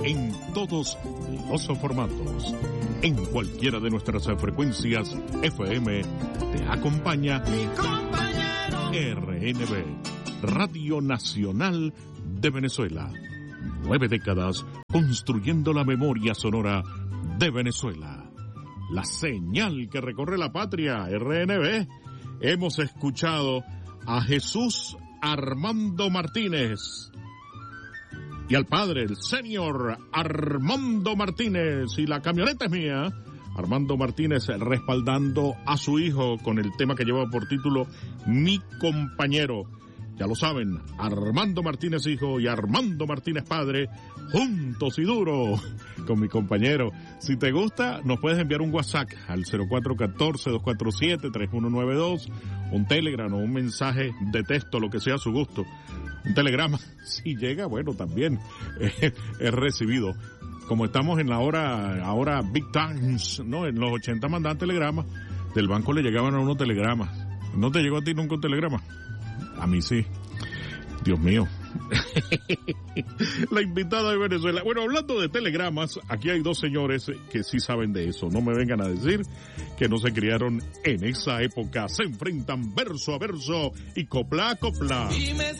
en todos los formatos. En cualquiera de nuestras frecuencias FM te acompaña mi compañero RNB, Radio Nacional de Venezuela. 9 décadas construyendo la memoria sonora de Venezuela. La señal que recorre la patria, RNB. Hemos escuchado a Jesús Armando Martínez y al padre, el señor Armando Martínez, y la camioneta es mía. Armando Martínez respaldando a su hijo con el tema que lleva por título Mi Compañero. Ya lo saben, Armando Martínez hijo y Armando Martínez padre, juntos y duro con Mi Compañero. Si te gusta, nos puedes enviar un WhatsApp al 0414-247-3192, un Telegram o un mensaje de texto, lo que sea a su gusto. Un telegrama, si llega, bueno, también es recibido. Como estamos en la hora, ahora Big Times, ¿no? En los 80 mandaban telegramas, del banco le llegaban a unos telegramas. ¿No te llegó a ti nunca un telegrama? A mí sí. Dios mío. La invitada de Venezuela. Bueno, hablando de telegramas, aquí hay dos señores que sí saben de eso. No me vengan a decir que no se criaron en esa época. Se enfrentan verso a verso y copla a copla. Dime